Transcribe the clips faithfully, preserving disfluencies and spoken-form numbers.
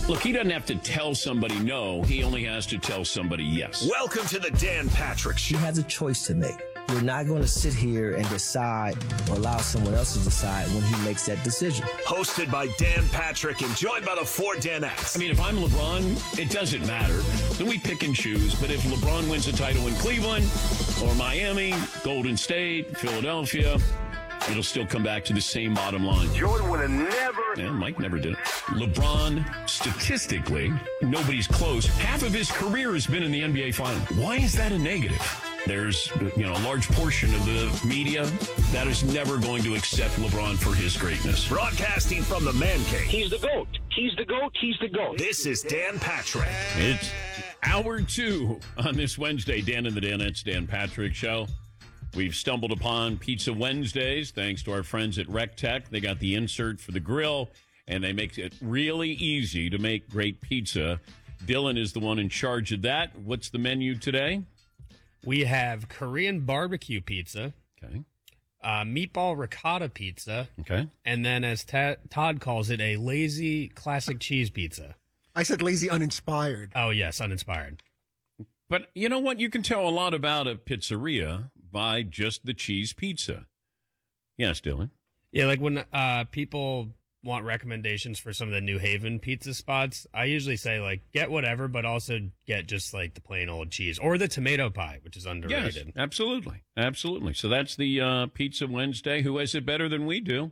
Look, he doesn't have to tell somebody no. He only has to tell somebody yes. Welcome to the Dan Patrick Show. You have a choice to make. You're not going to sit here and decide or allow someone else to decide when he makes that decision. Hosted by Dan Patrick and joined by the four Danettes. I mean, if I'm LeBron, it doesn't matter. Then we pick and choose. But if LeBron wins a title in Cleveland or Miami, Golden State, Philadelphia, it'll still come back to the same bottom line. Jordan would have never... Yeah, Mike never did it. LeBron, statistically, nobody's close. Half of his career has been in the N B A Final. Why is that a negative? There's, you know, a large portion of the media that is never going to accept LeBron for his greatness. Broadcasting from the Man Cave. He's the GOAT. He's the GOAT. He's the GOAT. This is Dan Patrick. It's hour two on this Wednesday. Dan and the Danettes, Dan Patrick Show. We've stumbled upon Pizza Wednesdays thanks to our friends at RecTech. They got the insert for the grill, and they make it really easy to make great pizza. Dylan is the one in charge of that. What's the menu today? We have Korean barbecue pizza, Okay. uh, meatball ricotta pizza, Okay. and then, as Ta- Todd calls it, a lazy classic cheese pizza. I said lazy uninspired. Oh, yes, uninspired. But you know what? You can tell a lot about a pizzeria by just the cheese pizza. Yes, Dylan. Yeah, like when uh, people want recommendations for some of the New Haven pizza spots, I usually say, like, get whatever, but also get just, like, the plain old cheese. Or the tomato pie, which is underrated. Yes, absolutely. Absolutely. So that's the uh, Pizza Wednesday. Who has it better than we do?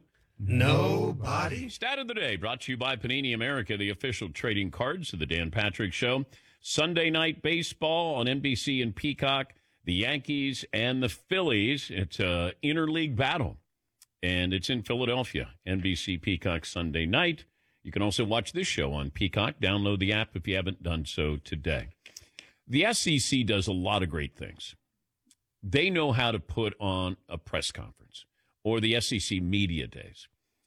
Nobody. Stat of the day brought to you by Panini America, the official trading cards of the Dan Patrick Show. Sunday night baseball on N B C and Peacock. The Yankees and the Phillies. It's an interleague battle, and it's in Philadelphia. N B C Peacock Sunday night. You can also watch this show on Peacock. Download the app if you haven't done so today. The S E C does a lot of great things. They know how to put on a press conference or the S E C media days.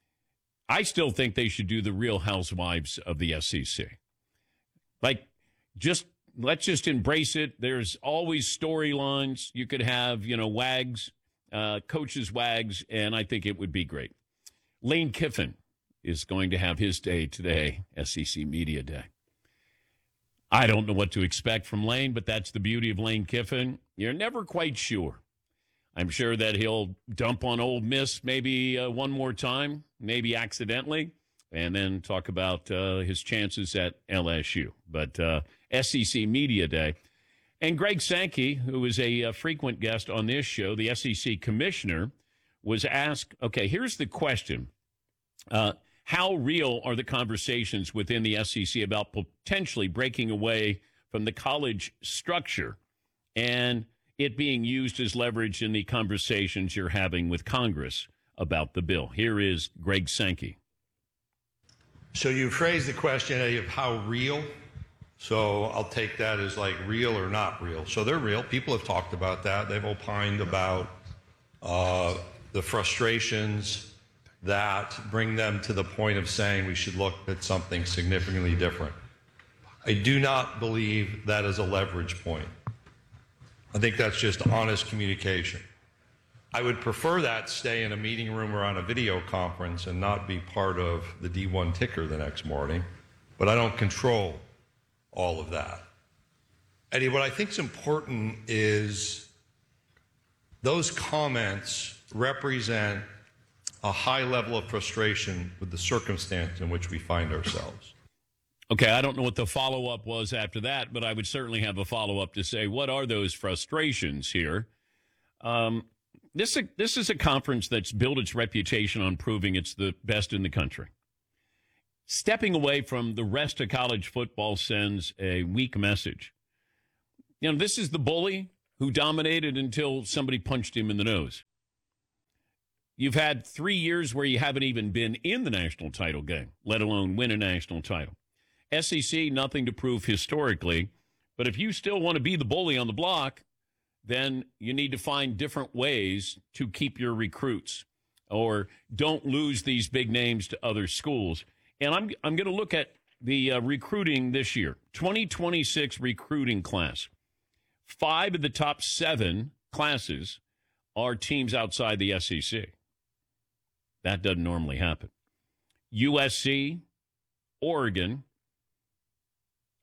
I still think they should do the Real Housewives of the S E C. Like, just let's just embrace it. There's always storylines. You could have, you know, wags, uh, coaches wags, and I think it would be great. Lane Kiffin is going to have his day today, S E C Media Day. I don't know what to expect from Lane, but that's the beauty of Lane Kiffin. You're never quite sure. I'm sure that he'll dump on Ole Miss maybe uh, one more time, maybe accidentally, and then talk about uh, his chances at L S U. But uh, S E C Media Day. And Greg Sankey, who is a, a frequent guest on this show, the S E C commissioner, was asked, okay, here's the question. Uh, how real are the conversations within the S E C about potentially breaking away from the college structure and it being used as leverage in the conversations you're having with Congress about the bill? Here is Greg Sankey. So you phrased the question of how real. So I'll take that as like real or not real. So they're real. People have talked about that. They've opined about uh, the frustrations that bring them to the point of saying we should look at something significantly different. I do not believe that is a leverage point. I think that's just honest communication. I would prefer that stay in a meeting room or on a video conference and not be part of the D one ticker the next morning, but I don't control all of that. Eddie, what I think is important is those comments represent a high level of frustration with the circumstance in which we find ourselves. Okay, I don't know what the follow-up was after that, but I would certainly have a follow-up to say, what are those frustrations here? Um, this, this is a conference that's built its reputation on proving it's the best in the country. Stepping away from the rest of college football sends a weak message. You know, this is the bully who dominated until somebody punched him in the nose. You've had three years where you haven't even been in the national title game, let alone win a national title. S E C, nothing to prove historically, but if you still want to be the bully on the block, then you need to find different ways to keep your recruits or don't lose these big names to other schools. And I'm I'm going to look at the uh, recruiting this year, twenty twenty-six recruiting class. Five of the top seven classes are teams outside the S E C. That doesn't normally happen. U S C, Oregon,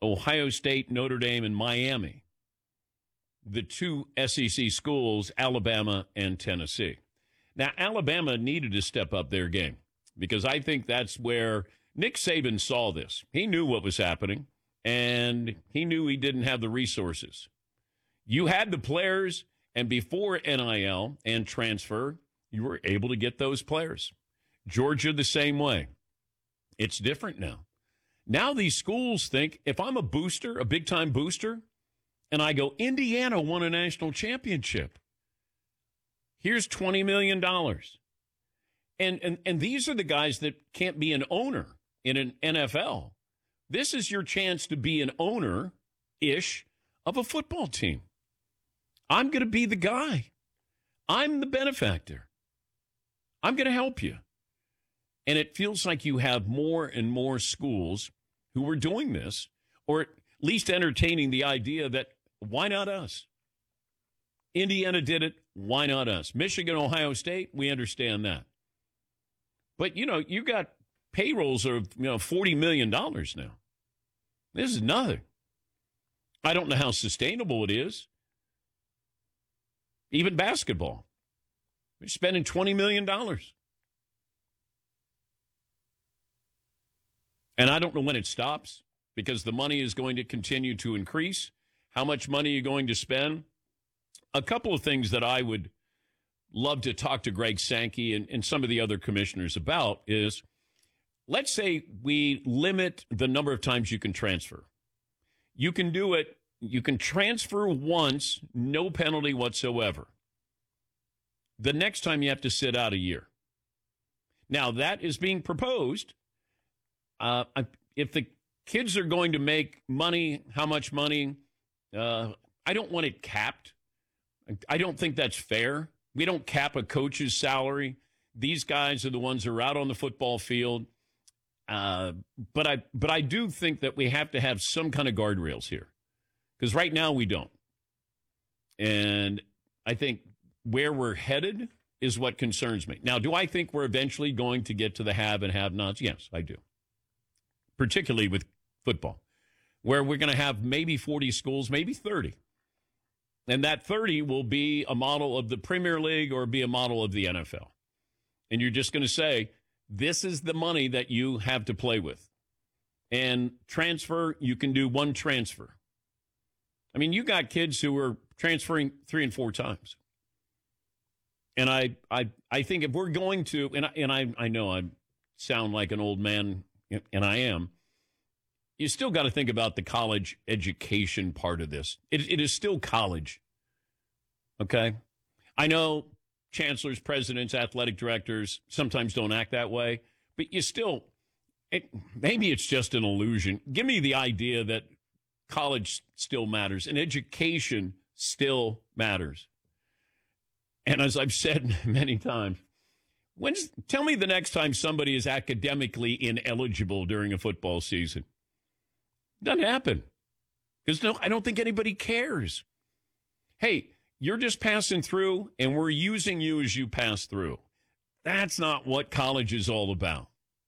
Ohio State, Notre Dame, and Miami, the two S E C schools, Alabama and Tennessee. Now, Alabama needed to step up their game because I think that's where Nick Saban saw this. He knew what was happening, and he knew he didn't have the resources. You had the players, and before N I L and transfer, you were able to get those players. Georgia the same way. It's different now. Now these schools think, if I'm a booster, a big-time booster, and I go, Indiana won a national championship. Here's twenty million dollars. And, and, and these are the guys that can't be an owner in an N F L. This is your chance to be an owner-ish of a football team. I'm going to be the guy. I'm the benefactor. I'm going to help you. And it feels like you have more and more schools who are doing this, or at least entertaining the idea that, why not us? Indiana did it. Why not us? Michigan, Ohio State, we understand that. But, you know, you got payrolls of, you know, forty million dollars now. This is nothing. I don't know how sustainable it is. Even basketball. We're spending twenty million dollars. And I don't know when it stops because the money is going to continue to increase. How much money are you going to spend? A couple of things that I would love to talk to Greg Sankey and, and some of the other commissioners about is, let's say we limit the number of times you can transfer. You can do it, you can transfer once, no penalty whatsoever. The next time you have to sit out a year. Now, that is being proposed. Uh, if the kids are going to make money, how much money? Uh, I don't want it capped. I don't think that's fair. We don't cap a coach's salary. These guys are the ones who are out on the football field. Uh, but I, but I do think that we have to have some kind of guardrails here, because right now we don't. And I think where we're headed is what concerns me. Now, do I think we're eventually going to get to the have and have-nots? Yes, I do. Particularly with football, where we're going to have maybe forty schools, maybe thirty. And that thirty will be a model of the Premier League or be a model of the N F L. And you're just going to say, this is the money that you have to play with. And transfer, you can do one transfer. I mean, you got kids who are transferring three and four times. And I I, I think if we're going to, and I, and I, I know I sound like an old man, and I am, you still got to think about the college education part of this. It, it is still college, okay? I know chancellors, presidents, athletic directors sometimes don't act that way, but you still, it, maybe it's just an illusion. Give me the idea that college still matters and education still matters. And as I've said many times, When's, tell me the next time somebody is academically ineligible during a football season. Doesn't happen. Because no, I don't think anybody cares. Hey, you're just passing through, and we're using you as you pass through. That's not what college is all about.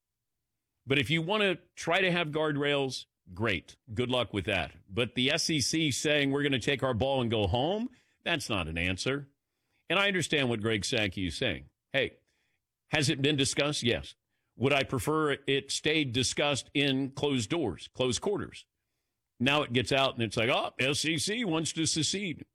But if you want to try to have guardrails, great. Good luck with that. But the S E C saying we're going to take our ball and go home, that's not an answer. And I understand what Greg Sankey is saying. Hey, has it been discussed? Yes. Would I prefer it stayed discussed in closed doors, closed quarters? Now it gets out and it's like, oh, S E C wants to secede.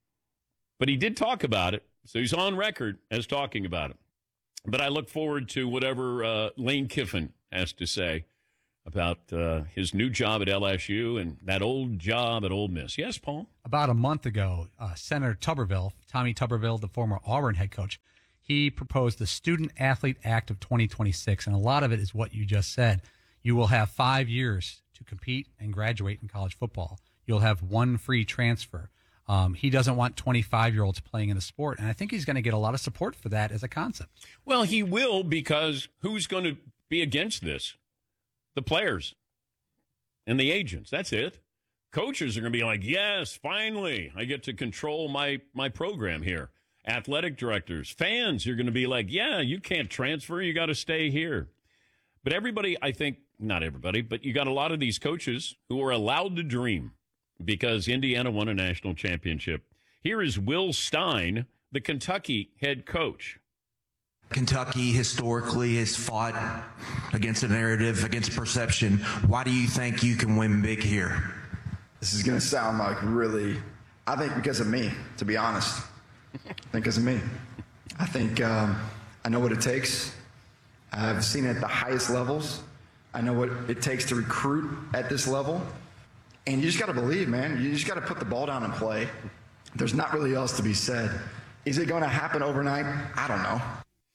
But he did talk about it, so he's on record as talking about it. But I look forward to whatever uh, Lane Kiffin has to say about uh, his new job at L S U and that old job at Ole Miss. Yes, Paul? About a month ago, uh, Senator Tuberville, Tommy Tuberville, the former Auburn head coach, he proposed the Student Athlete Act of twenty twenty-six, and a lot of it is what you just said. You will have five years to compete and graduate in college football. You'll have one free transfer. Um, he doesn't want twenty-five-year-olds playing in the sport, and I think he's going to get a lot of support for that as a concept. Well, he will, because who's going to be against this? The players and the agents. That's it. Coaches are going to be like, yes, finally, I get to control my, my program here. Athletic directors, fans, you're going to be like, yeah, you can't transfer. You got to stay here. But everybody, I think, not everybody, but you got a lot of these coaches who are allowed to dream because Indiana won a national championship. Here is Will Stein, the Kentucky head coach. Kentucky historically has fought against a narrative, against perception. Why do you think you can win big here? This is going to sound like really, I think because of me, to be honest. I think because of me. I think um, I know what it takes. I've seen it at the highest levels. I know what it takes to recruit at this level. And you just got to believe, man. You just got to put the ball down and play. There's not really else to be said. Is it going to happen overnight? I don't know.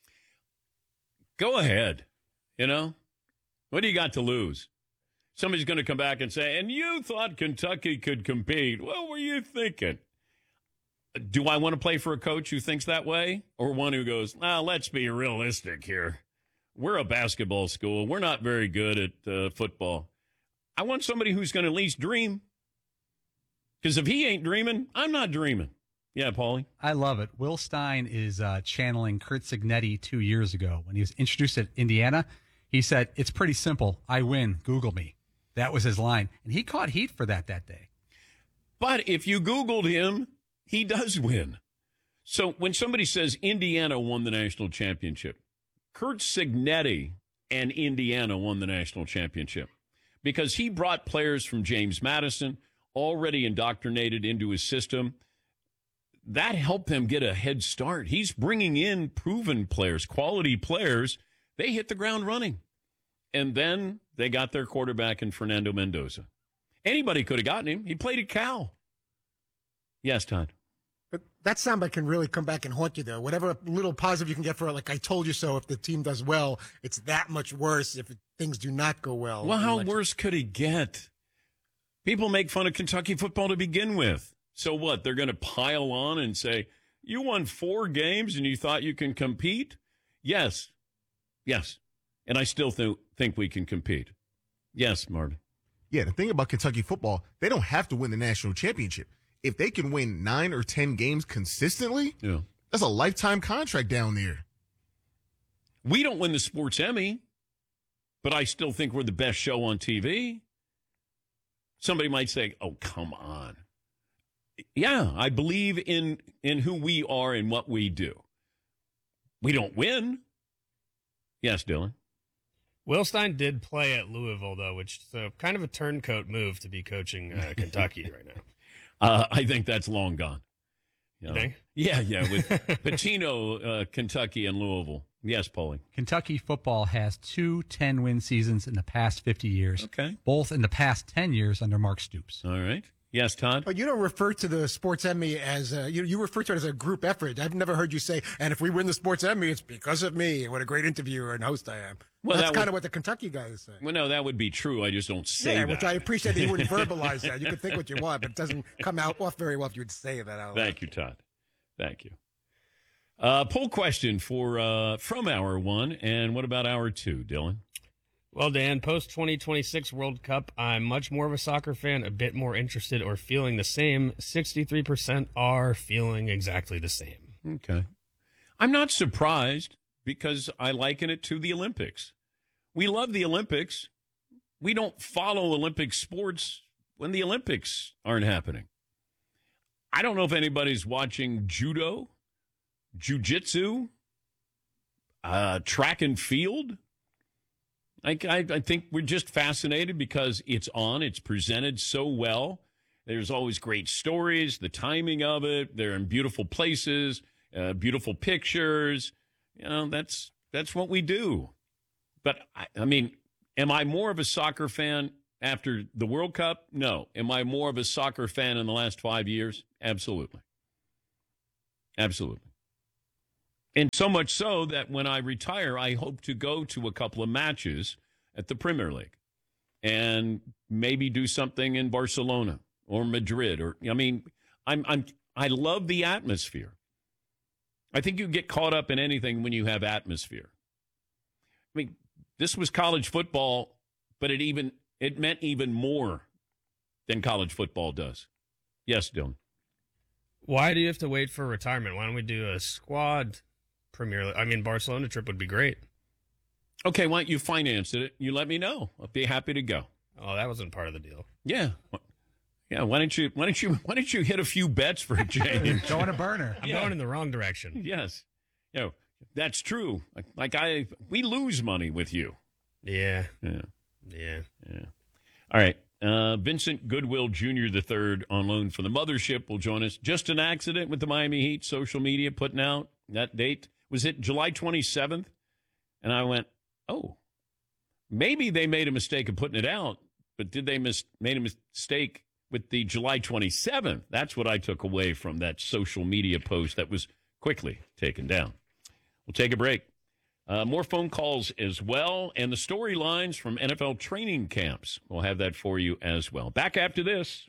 Go ahead. You know, what do you got to lose? Somebody's going to come back and say, and you thought Kentucky could compete. What were you thinking? Do I want to play for a coach who thinks that way, or one who goes, ah, let's be realistic here. We're a basketball school. We're not very good at uh, football. I want somebody who's going to at least dream. Because if he ain't dreaming, I'm not dreaming. Yeah, Paulie? I love it. Will Stein is uh, channeling Curt Cignetti two years ago. When he was introduced at Indiana, he said, it's pretty simple. I win. Google me. That was his line. And he caught heat for that that day. But if you Googled him, he does win. So when somebody says Indiana won the national championship, Curt Cignetti and Indiana won the national championship because he brought players from James Madison already indoctrinated into his system. That helped them get a head start. He's bringing in proven players, quality players. They hit the ground running. And then they got their quarterback in Fernando Mendoza. Anybody could have gotten him. He played at Cal. Yes, Todd. But that soundbite can really come back and haunt you, though. Whatever little positive you can get for it, like I told you so, if the team does well, it's that much worse if things do not go well. Well, how worse could it get? People make fun of Kentucky football to begin with. So what? They're going to pile on and say, you won four games and you thought you can compete? Yes. Yes. And I still th- think we can compete. Yes, Martin. Yeah, the thing about Kentucky football, they don't have to win the national championship. If they can win nine or ten games consistently, yeah, that's a lifetime contract down there. We don't win the Sports Emmy, but I still think we're the best show on T V. Somebody might say, oh, come on. Yeah, I believe in, in who we are and what we do. We don't win. Yes, Dylan. Will Stein did play at Louisville, though, which is a, kind of a turncoat move to be coaching uh, Kentucky right now. Uh, I think that's long gone. You know? You think? Yeah, yeah, with Pitino, uh, Kentucky, and Louisville. Yes, Paulie. Kentucky football has two ten-win seasons in the past fifty years. Okay. Both in the past ten years under Mark Stoops. All right. Yes, Todd? But you don't refer to the Sports Emmy as a, you, you refer to it as a group effort. I've never heard you say, and if we win the Sports Emmy, it's because of me. What a great interviewer and host I am. Well, That's that kind would, of what the Kentucky guys say. Well, no, that would be true. I just don't say yeah, that. which I appreciate that you wouldn't verbalize that. You can think what you want, but it doesn't come out off very well if you would say that out loud. Thank you, Todd. Thank you. Uh, poll question for uh, from hour one, and what about hour two, Dylan? Well, Dan, post twenty twenty-six World Cup, I'm much more of a soccer fan, a bit more interested or feeling the same. sixty-three percent are feeling exactly the same. Okay. I'm not surprised because I liken it to the Olympics. We love the Olympics. We don't follow Olympic sports when the Olympics aren't happening. I don't know if anybody's watching judo, jiu-jitsu, uh, track and field. I, I, I think we're just fascinated because it's on. It's presented so well. There's always great stories, the timing of it. They're in beautiful places, uh, beautiful pictures. You know, that's that's what we do. But, I, I mean, am I more of a soccer fan after the World Cup? No. Am I more of a soccer fan in the last five years? Absolutely. Absolutely. And so much so that when I retire, I hope to go to a couple of matches at the Premier League and maybe do something in Barcelona or Madrid. Or I mean, I'm I'm I love the atmosphere. I think you get caught up in anything when you have atmosphere. I mean, this was college football, but it even it meant even more than college football does. Yes, Dylan. Why do you have to wait for retirement? Why don't we do a squad Premier League? I mean, Barcelona trip would be great. Okay, why don't you finance it? You let me know. I'll be happy to go. Oh, that wasn't part of the deal. Yeah. Yeah, why don't you why don't you why don't you hit a few bets for a change? Going a burner. I'm Yeah. going in the wrong direction. Yes. You know, that's true. Like, like I we lose money with you. Yeah. Yeah. Yeah. Yeah. All right. Uh, Vincent Goodwill Junior the third on loan for the Mothership will join us. Just an accident with the Miami Heat social media putting out that date. Was it July twenty-seventh? And I went, oh, maybe they made a mistake of putting it out, but did they mis- made a mistake with the July twenty-seventh? That's what I took away from that social media post that was quickly taken down. We'll take a break. Uh, more phone calls as well, and the storylines from N F L training camps. We'll have that for you as well. Back after this.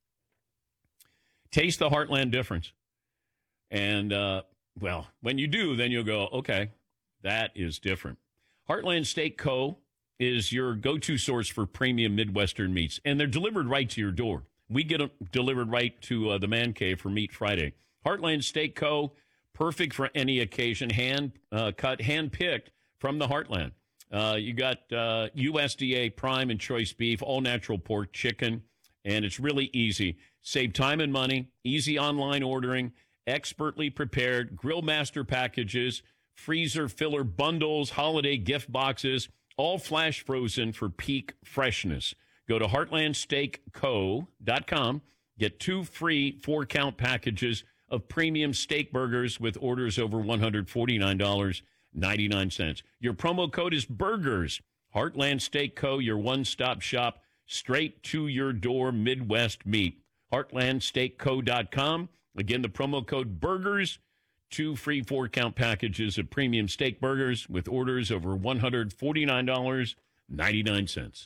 Taste the Heartland difference. And, uh, well, when you do, then you'll go, okay, that is different. Heartland Steak Co. is your go-to source for premium Midwestern meats, and they're delivered right to your door. We get them delivered right to uh, the Man Cave for Meat Friday. Heartland Steak Co., perfect for any occasion, hand uh, cut, hand picked from the Heartland. Uh, you got uh, U S D A prime and choice beef, all natural pork, chicken, and it's really easy. Save time and money, easy online ordering, expertly prepared grill master packages, freezer filler bundles, holiday gift boxes, all flash frozen for peak freshness. Go to heartland steak co dot com, get two free four count packages of premium steak burgers with orders over one hundred forty-nine dollars and ninety-nine cents. Your promo code is BURGERS. Heartland Steak Co., your one-stop shop, straight to your door Midwest meat. heartland steak co dot com. Again, the promo code BURGERS. Two free four-count packages of premium steak burgers with orders over one hundred forty-nine dollars and ninety-nine cents.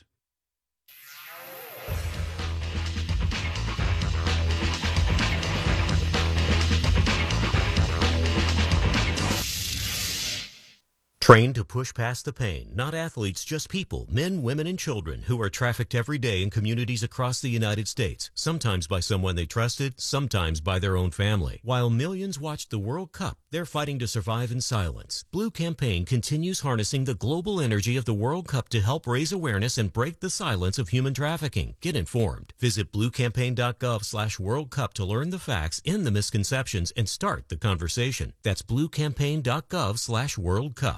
Trained to push past the pain, not athletes, just people, men, women, and children who are trafficked every day in communities across the United States, sometimes by someone they trusted, sometimes by their own family. While millions watched the World Cup, they're fighting to survive in silence. Blue Campaign continues harnessing the global energy of the World Cup to help raise awareness and break the silence of human trafficking. Get informed. Visit bluecampaign.gov slash World Cup to learn the facts, end the misconceptions, and start the conversation. That's bluecampaign.gov slash World Cup.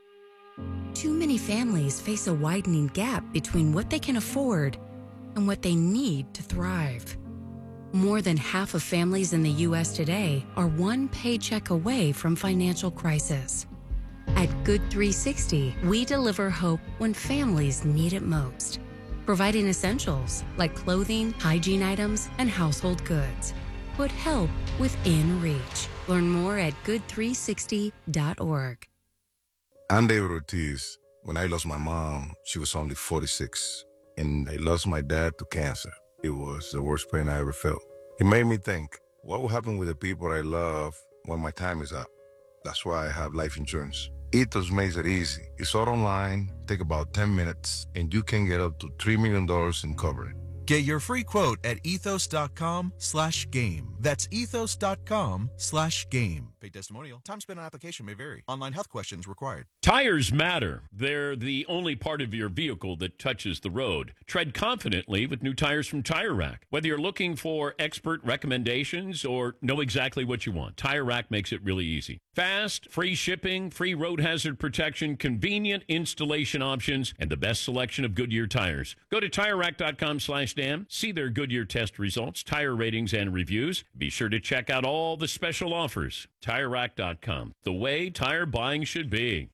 Too many families face a widening gap between what they can afford and what they need to thrive. More than half of families in the U S today are one paycheck away from financial crisis. At Good three sixty, we deliver hope when families need it most, providing essentials like clothing, hygiene items, and household goods. Put help within reach. Learn more at good three sixty dot org. I'm David Ortiz. When I lost my mom, she was only forty-six, and I lost my dad to cancer. It was the worst pain I ever felt. It made me think, what will happen with the people I love when my time is up? That's why I have life insurance. Ethos makes it easy. It's all online, take about ten minutes, and you can get up to three million dollars in coverage. Get your free quote at ethos.com slash game. That's ethos.com slash game. Paid testimonial. Time spent on application may vary. Online health questions required. Tires matter. They're the only part of your vehicle that touches the road. Tread confidently with new tires from Tire Rack. Whether you're looking for expert recommendations or know exactly what you want, Tire Rack makes it really easy. Fast, free shipping, free road hazard protection, convenient installation options, and the best selection of Goodyear tires. Go to TireRack.com slash Dan. See their Goodyear test results, tire ratings, and reviews. Be sure to check out all the special offers. Tire Rack dot com. The way tire buying should be.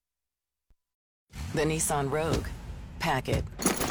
The Nissan Rogue. Pack it.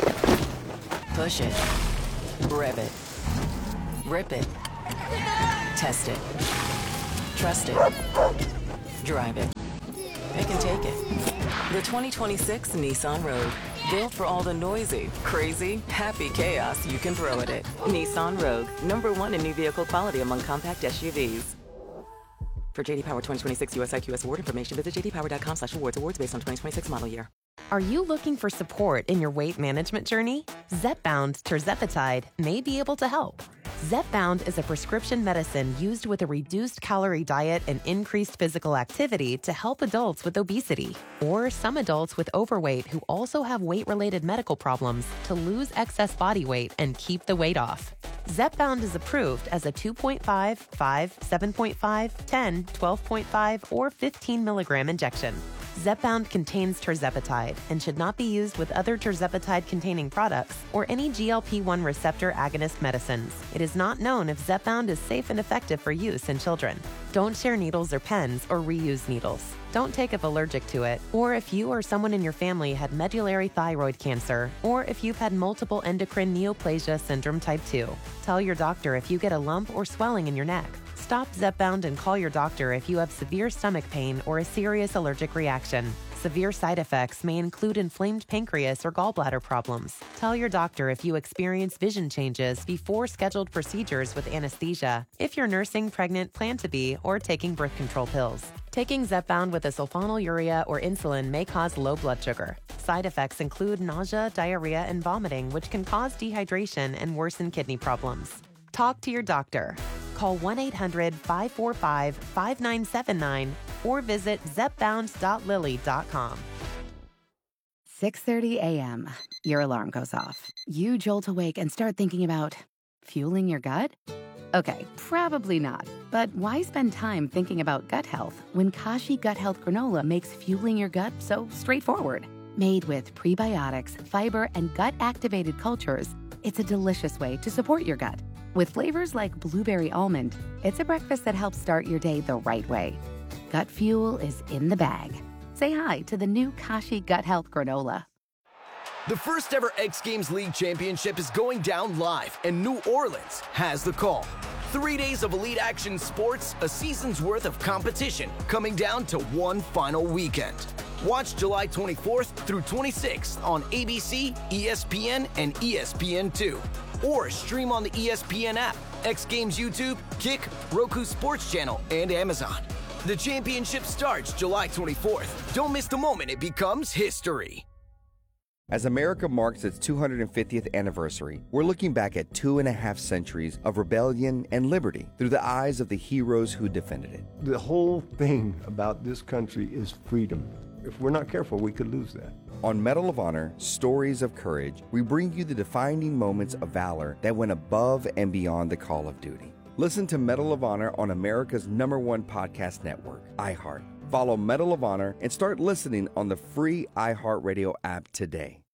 Push it. Rev it. Rip it. Test it. Trust it. Drive it. Pick and take it. The twenty twenty-six Nissan Rogue. Built for all the noisy, crazy, happy chaos you can throw at it. Nissan Rogue. Number one in new vehicle quality among compact S U Vs. For J D Power twenty twenty-six U S I Q S award information, visit jd power.com slash awards. Awards based on twenty twenty-six model year. Are you looking for support in your weight management journey? Zepbound tirzepatide may be able to help. Zepbound is a prescription medicine used with a reduced calorie diet and increased physical activity to help adults with obesity, or some adults with overweight who also have weight-related medical problems to lose excess body weight and keep the weight off. Zepbound is approved as a two point five, five, seven point five, ten, twelve point five, or fifteen milligram injection. Zepbound contains tirzepatide and should not be used with other tirzepatide-containing products or any G L P one receptor agonist medicines. It is not known if Zepbound is safe and effective for use in children. Don't share needles or pens or reuse needles. Don't take if allergic to it, or if you or someone in your family had medullary thyroid cancer, or if you've had multiple endocrine neoplasia syndrome type two. Tell your doctor if you get a lump or swelling in your neck. Stop Zepbound and call your doctor if you have severe stomach pain or a serious allergic reaction. Severe side effects may include inflamed pancreas or gallbladder problems. Tell your doctor if you experience vision changes before scheduled procedures with anesthesia, if you're nursing, pregnant, plan to be, or taking birth control pills. Taking Zepbound with a sulfonylurea or insulin may cause low blood sugar. Side effects include nausea, diarrhea, and vomiting, which can cause dehydration and worsen kidney problems. Talk to your doctor. Call one eight hundred, five four five, five nine seven nine or visit zepbound dot lilly dot com. six thirty a.m. Your alarm goes off. You jolt awake and start thinking about fueling your gut? Okay, probably not. But why spend time thinking about gut health when Kashi Gut Health Granola makes fueling your gut so straightforward? Made with prebiotics, fiber, and gut-activated cultures, it's a delicious way to support your gut. With flavors like blueberry almond, it's a breakfast that helps start your day the right way. Gut fuel is in the bag. Say hi to the new Kashi Gut Health Granola. The first ever X Games League Championship is going down live, and New Orleans has the call. Three days of elite action sports, a season's worth of competition, coming down to one final weekend. Watch July twenty-fourth through twenty-sixth on A B C, E S P N, and E S P N two. Or stream on the E S P N app, X Games YouTube, Kick, Roku Sports Channel, and Amazon. The championship starts July twenty-fourth. Don't miss the moment it becomes history. As America marks its two hundred fiftieth anniversary, we're looking back at two and a half centuries of rebellion and liberty through the eyes of the heroes who defended it. The whole thing about this country is freedom. If we're not careful, we could lose that. On Medal of Honor, Stories of Courage, we bring you the defining moments of valor that went above and beyond the call of duty. Listen to Medal of Honor on America's number one podcast network, iHeart. Follow Medal of Honor and start listening on the free iHeartRadio app today.